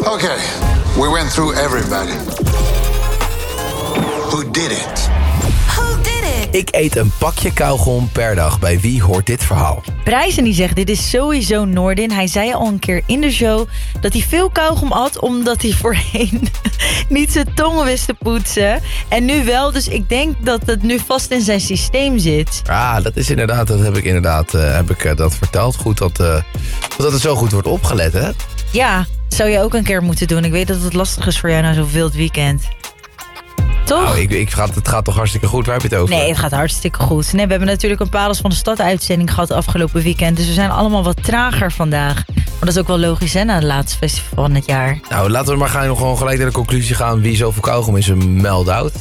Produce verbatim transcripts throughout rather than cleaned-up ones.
Okay, we went through everybody. Who did it? Who did it? Ik eet een pakje kauwgom per dag. Bij wie hoort dit verhaal? Prijzen die zegt, dit is sowieso Noordin. Hij zei al een keer in de show dat hij veel kauwgom at... omdat hij voorheen niet zijn tong wist te poetsen. En nu wel, dus ik denk dat het nu vast in zijn systeem zit. Ah, dat is inderdaad, dat heb ik inderdaad uh, heb ik, uh, dat verteld. Goed dat, uh, dat het zo goed wordt opgelet, hè? Ja, zou je ook een keer moeten doen. Ik weet dat het lastig is voor jou na zo'n wild weekend. Toch? Nou, ik, ik gaat, het gaat toch hartstikke goed? Waar heb je het over? Nee, het gaat hartstikke goed. Nee, we hebben natuurlijk een Parels van de Stad uitzending gehad afgelopen weekend. Dus we zijn allemaal wat trager vandaag. Maar dat is ook wel logisch, hè, na het laatste festival van het jaar. Nou, laten we maar gaan, gewoon gelijk naar de conclusie gaan. Wie zoveel kauwgom is een meld-out?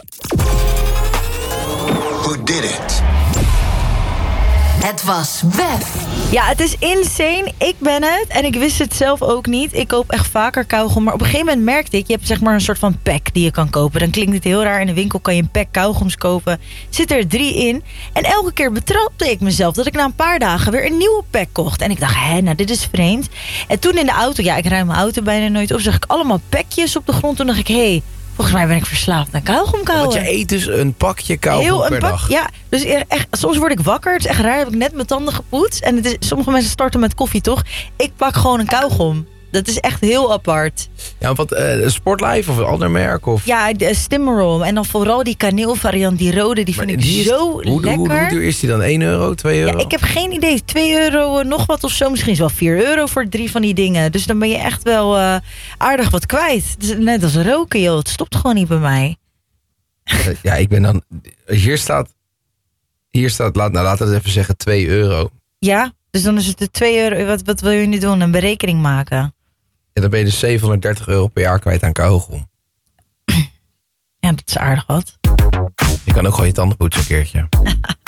Who did it? Het was Bef. Ja, het is insane. Ik ben het. En ik wist het zelf ook niet. Ik koop echt vaker kauwgom. Maar op een gegeven moment merkte ik... je hebt zeg maar een soort van pack die je kan kopen. Dan klinkt het heel raar. In de winkel kan je een pack kauwgoms kopen. Zit er drie in. En elke keer betrapte ik mezelf... dat ik na een paar dagen weer een nieuwe pack kocht. En ik dacht, hé, nou dit is vreemd. En toen in de auto... ja, ik ruim mijn auto bijna nooit op... zag ik allemaal packjes op de grond. Toen dacht ik, hé... Hey, volgens mij ben ik verslaafd aan kauwgom kauwen. Want je eet dus een pakje kauwgom Heel, per een pak, dag. Ja, dus echt, soms word ik wakker. Het is echt raar. Heb ik net mijn tanden gepoetst. En het is, sommige mensen starten met koffie, toch? Ik pak gewoon een kauwgom. Dat is echt heel apart. Ja, wat uh, Sportlife of een ander merk? Of... Ja, de Stimmerol. En dan vooral die kaneelvariant, die rode, die maar vind ik die is, zo hoe, lekker. Hoe, hoe duur is die dan? één euro, twee euro? Ja, ik heb geen idee. twee euro uh, nog wat of zo. Misschien is wel vier euro voor drie van die dingen. Dus dan ben je echt wel uh, aardig wat kwijt. Het is net als roken, joh. Het stopt gewoon niet bij mij. Ja, ik ben dan... Hier staat... Hier staat, laat, nou, laten we het even zeggen, twee euro. Ja, dus dan is het de twee euro. Wat, wat wil je nu doen? Een berekening maken? Ja, dan ben je dus zevenhonderddertig euro per jaar kwijt aan kauwgom. Ja, dat is aardig wat. Je kan ook gewoon je tanden poetsen een keertje.